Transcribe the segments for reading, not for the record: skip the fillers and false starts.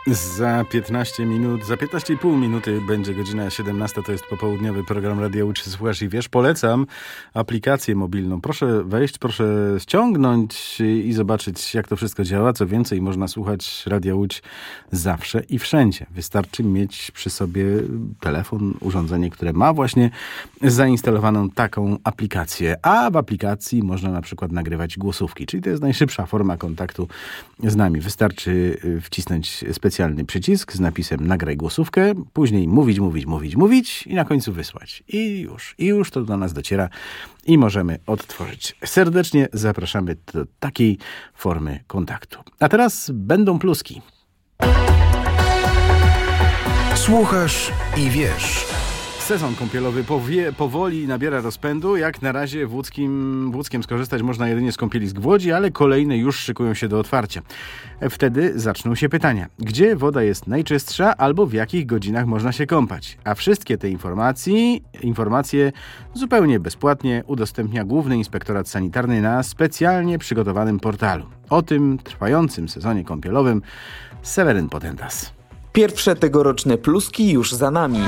Za 15,5 minuty będzie godzina 17. To jest popołudniowy program Radia Łódź. Słuchasz i wiesz, polecam aplikację mobilną. Proszę wejść, proszę ściągnąć i zobaczyć, jak to wszystko działa. Co więcej, można słuchać Radia Łódź zawsze i wszędzie. Wystarczy mieć przy sobie telefon, urządzenie, które ma właśnie zainstalowaną taką aplikację. A w aplikacji można na przykład nagrywać głosówki, czyli to jest najszybsza forma kontaktu z nami. Wystarczy wcisnąć specjalny przycisk z napisem nagraj głosówkę, później mówić i na końcu wysłać. I już to do nas dociera i możemy odtworzyć. Serdecznie zapraszamy do takiej formy kontaktu. A teraz będą pluski. Słuchasz i wiesz. Sezon kąpielowy powoli nabiera rozpędu. Jak na razie Włódzkiem skorzystać można jedynie z kąpielisk w Łodzi, ale kolejne już szykują się do otwarcia. Wtedy zaczną się pytania, gdzie woda jest najczystsza albo w jakich godzinach można się kąpać. A wszystkie te informacje zupełnie bezpłatnie udostępnia Główny Inspektorat Sanitarny na specjalnie przygotowanym portalu. O tym trwającym sezonie kąpielowym Seweryn Potentas. Pierwsze tegoroczne pluski już za nami.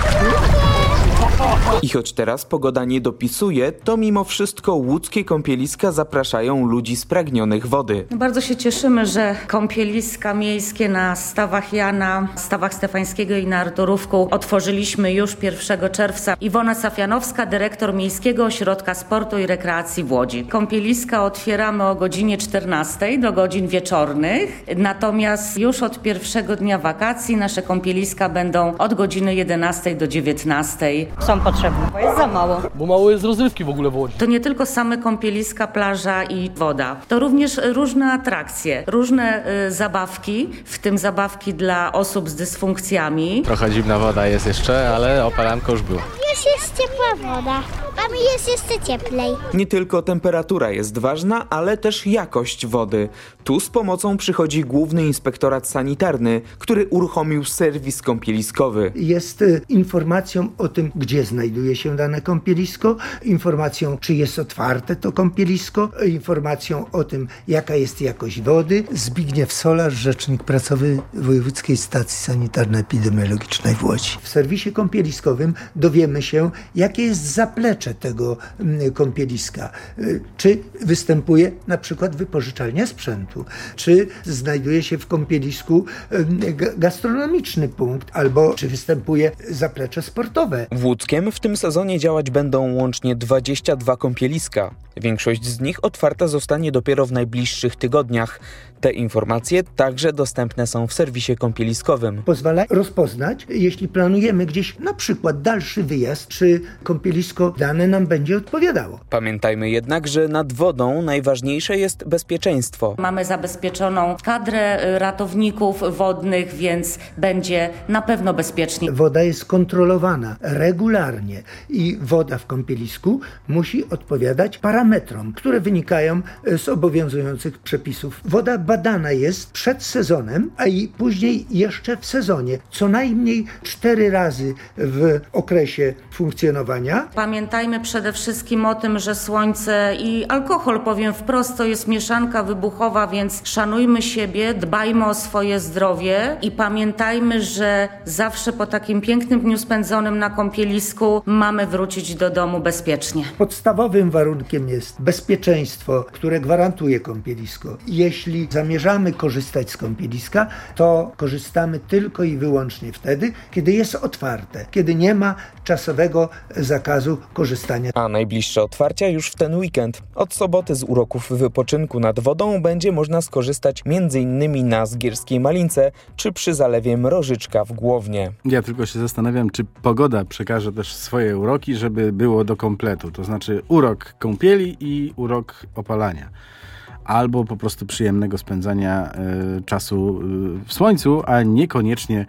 I choć teraz pogoda nie dopisuje, to mimo wszystko łódzkie kąpieliska zapraszają ludzi spragnionych wody. Bardzo się cieszymy, że kąpieliska miejskie na Stawach Jana, Stawach Stefańskiego i na Arturówku otworzyliśmy już 1 czerwca. Iwona Safianowska, dyrektor Miejskiego Ośrodka Sportu i Rekreacji w Łodzi. Kąpieliska otwieramy o godzinie 14 do godzin wieczornych, natomiast już od pierwszego dnia wakacji nasze kąpieliska będą od godziny 11 do 19. Są potrzebne, bo jest za mało. Bo mało jest rozrywki w ogóle w Łodzi. To nie tylko same kąpieliska, plaża i woda. To również różne atrakcje, różne zabawki, w tym zabawki dla osób z dysfunkcjami. Trochę zimna woda jest jeszcze, ale opalanko już była. Już jest ciepła woda, a mi jest jeszcze cieplej. Nie tylko temperatura jest ważna, ale też jakość wody. Tu z pomocą przychodzi Główny Inspektorat Sanitarny, który uruchomił serwis kąpieliskowy. Jest informacją o tym, gdzie znajduje się dane kąpielisko, informacją, czy jest otwarte to kąpielisko, informacją o tym, jaka jest jakość wody. Zbigniew Solarz, rzecznik prasowy Wojewódzkiej Stacji Sanitarno-Epidemiologicznej w Łodzi. W serwisie kąpieliskowym dowiemy się, jakie jest zaplecze tego kąpieliska. Czy występuje na przykład wypożyczalnia sprzętu, czy znajduje się w kąpielisku gastronomiczny punkt, albo czy występuje zaplecze sportowe. W Łódzkiem w tym sezonie działać będą łącznie 22 kąpieliska. Większość z nich otwarta zostanie dopiero w najbliższych tygodniach. Te informacje także dostępne są w serwisie kąpieliskowym. Pozwala rozpoznać, jeśli planujemy gdzieś na przykład dalszy wyjazd, czy kąpielisko dane nam będzie odpowiadało. Pamiętajmy jednak, że nad wodą najważniejsze jest bezpieczeństwo. Mamy zabezpieczoną kadrę ratowników wodnych, więc będzie na pewno bezpiecznie. Woda jest kontrolowana regularnie i woda w kąpielisku musi odpowiadać parametrom, które wynikają z obowiązujących przepisów. Woda badana jest przed sezonem, a i później jeszcze w sezonie. Co najmniej 4 razy w okresie funkcjonowania. Pamiętajmy przede wszystkim o tym, że słońce i alkohol, powiem wprost, to jest mieszanka wybuchowa, więc szanujmy siebie, dbajmy o swoje zdrowie i pamiętajmy, że zawsze po takim pięknym dniu spędzonym na kąpielisku mamy wrócić do domu bezpiecznie. Podstawowym warunkiem jest bezpieczeństwo, które gwarantuje kąpielisko. Jeśli zamierzamy korzystać z kąpieliska, to korzystamy tylko i wyłącznie wtedy, kiedy jest otwarte, kiedy nie ma czasowego zakazu korzystania. A najbliższe otwarcia już w ten weekend. Od soboty z uroków wypoczynku nad wodą będzie można skorzystać m.in. na Zgierskiej Malince czy przy zalewie Mrożyczka w Głownie. Ja tylko się zastanawiam, czy pogoda przekaże też swoje uroki, żeby było do kompletu. To znaczy urok kąpieli i urok opalania. Albo po prostu przyjemnego spędzania czasu w słońcu, a niekoniecznie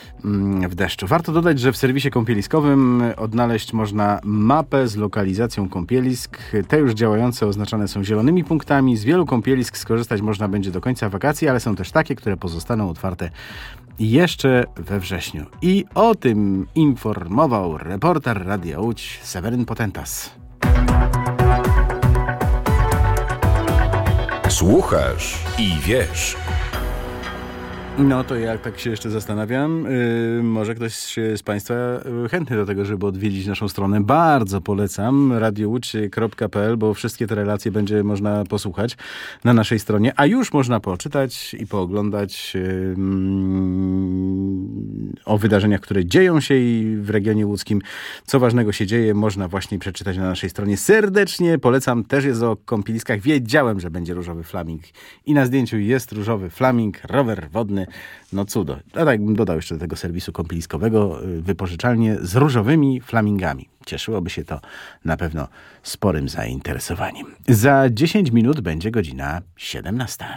w deszczu. Warto dodać, że w serwisie kąpieliskowym odnaleźć można mapę z lokalizacją kąpielisk. Te już działające oznaczone są zielonymi punktami. Z wielu kąpielisk skorzystać można będzie do końca wakacji, ale są też takie, które pozostaną otwarte jeszcze we wrześniu. I o tym informował reporter Radia Łódź Seweryn Potentas. Słuchasz i wiesz. No to ja tak się jeszcze zastanawiam, może ktoś z Państwa chętny do tego, żeby odwiedzić naszą stronę. Bardzo polecam radiouczy.pl, bo wszystkie te relacje będzie można posłuchać na naszej stronie, a już można poczytać i pooglądać o wydarzeniach, które dzieją się i w regionie łódzkim. Co ważnego się dzieje, można właśnie przeczytać na naszej stronie. Serdecznie polecam. Też jest o kąpieliskach. Wiedziałem, że będzie różowy flaming i na zdjęciu jest różowy flaming, rower wodny. No cudo. A tak bym dodał jeszcze do tego serwisu kąpieliskowego wypożyczalnię z różowymi flamingami. Cieszyłoby się to na pewno sporym zainteresowaniem. Za 10 minut będzie godzina 17.